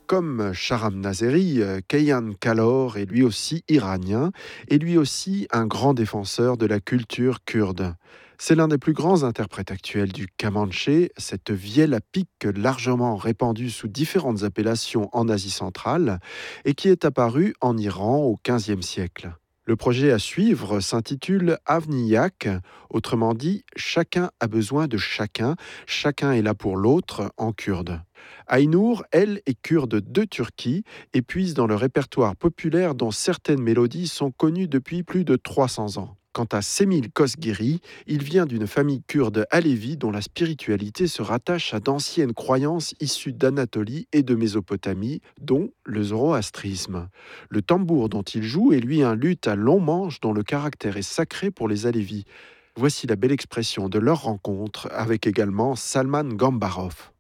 comme Sharam Nazeri, Kayhan Kalor est lui aussi iranien et lui aussi un grand défenseur de la culture kurde. C'est l'un des plus grands interprètes actuels du kamanché, cette vielle à pic largement répandue sous différentes appellations en Asie centrale et qui est apparue en Iran au XVe siècle. Le projet à suivre s'intitule Avniyak, autrement dit chacun a besoin de chacun, chacun est là pour l'autre en kurde. Aynur, elle, est kurde de Turquie et puise dans le répertoire populaire dont certaines mélodies sont connues depuis plus de 300 ans. Quant à Semil Kosgiri, il vient d'une famille kurde alévi dont la spiritualité se rattache à d'anciennes croyances issues d'Anatolie et de Mésopotamie, dont le zoroastrisme. Le tambour dont il joue est lui un luth à long manche dont le caractère est sacré pour les alévis. Voici la belle expression de leur rencontre avec également Salman Gambarov.